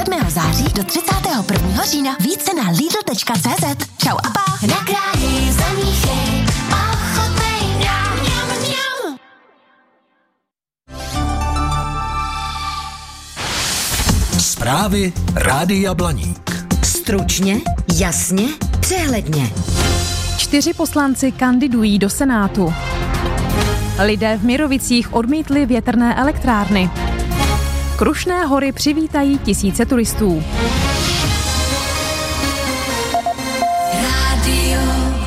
7. září do 31. října. Více na lidl.cz. Čau a pa. Na kráji zamíchej, ochotnej, mňam, mňam, mňam. Zprávy Rádia Blaník. Stručně, jasně, přehledně. 4 poslanci kandidují do Senátu. Lidé v Mirovicích odmítli větrné elektrárny. Krušné hory přivítají tisíce turistů. Rádio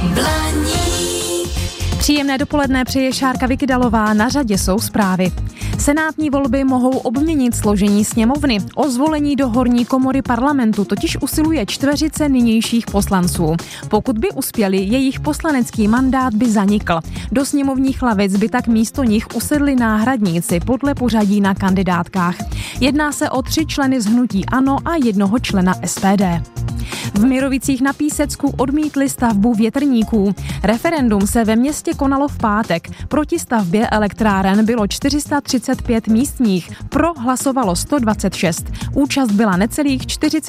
Blaník. Příjemné dopoledne přeje Šárka Vykydalová, na řadě jsou zprávy. Senátní volby mohou obměnit složení sněmovny. O zvolení do horní komory parlamentu totiž usiluje 4 nynějších poslanců. Pokud by uspěli, jejich poslanecký mandát by zanikl. Do sněmovních lavic by tak místo nich usedli náhradníci podle pořadí na kandidátkách. Jedná se o 3 členy z hnutí ANO a 1 člena SPD. V Mirovicích na Písecku odmítli stavbu větrníků. Referendum se ve městě konalo v pátek. Proti stavbě elektráren bylo 435 místních, pro hlasovalo 126. Účast byla necelých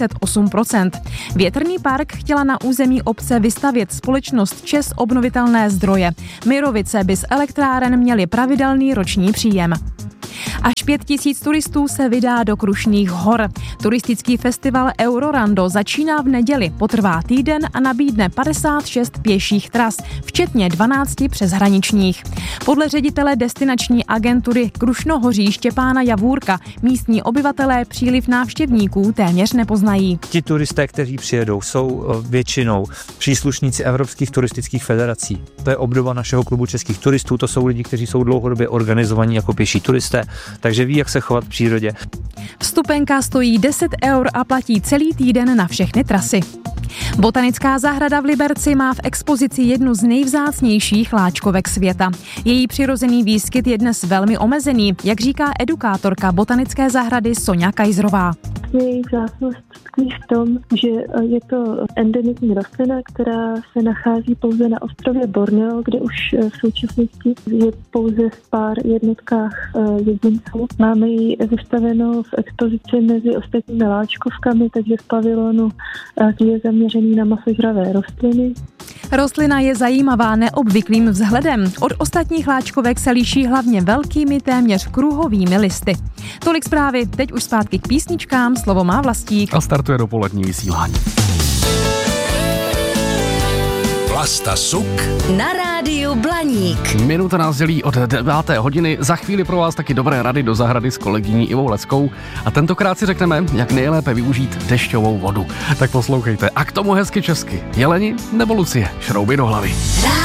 48%. Větrný park chtěla na území obce vystavět společnost ČEZ Obnovitelné zdroje. Mirovice by z elektráren měly pravidelný roční příjem. Až 5 000 turistů se vydá do Krušných hor. Turistický festival Eurorando začíná v neděli, potrvá týden a nabídne 56 pěších tras, včetně 12 přeshraničních. Podle ředitele destinační agentury Krušnohoří Štěpána Javůrka místní obyvatelé příliv návštěvníků téměř nepoznají. Ti turisté, kteří přijedou, jsou většinou příslušníci evropských turistických federací. To je obdoba našeho klubu českých turistů, to jsou lidi, kteří jsou dlouhodobě organizovaní jako pěší turisté, takže ví, jak se chovat v přírodě. Vstupenka stojí 10 € a platí celý týden na všechny trasy. Botanická zahrada v Liberci má v expozici jednu z nejvzácnějších láčkovek světa. Její přirozený výskyt je dnes velmi omezený, jak říká edukátorka botanické zahrady Soňa Kajzrová. Její vzácnost tkví v tom, že je to endemitní rostlina, která se nachází pouze na ostrově Borneo, kde už v současnosti je pouze v pár jednotkách jedinců. Máme ji vystaveno v expozici mezi ostatními láčkovkami, takže v pavilonu je zaměřený na masožravé rostliny. Rostlina je zajímavá neobvyklým vzhledem. Od ostatních láčkovek se liší hlavně velkými, téměř kruhovými listy. Tolik zprávy, teď už zpátky k písničkám, slovo má Vlastík. A startuje dopolední vysílání. Vlasta Suk Na rádiu Blaník. Minuta nás dělí od 9. hodiny. Za chvíli pro vás taky dobré rady do zahrady s kolegyní Ivou Leckou. A tentokrát si řekneme, jak nejlépe využít dešťovou vodu. Tak poslouchejte. A k tomu hezky česky. Jeleni nebo Lucie? Šrouby do hlavy.